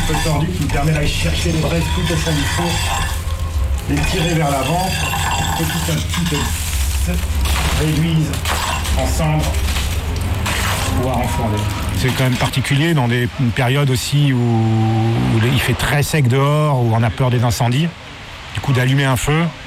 peu tordu qui me permet d'aller chercher les braises tout au fond du four, les tirer vers l'avant, petit à petit elles se réduisent en cendres pour pouvoir enflammer. C'est quand même particulier dans des périodes aussi où il fait très sec dehors, où on a peur des incendies. Du coup, d'allumer un feu,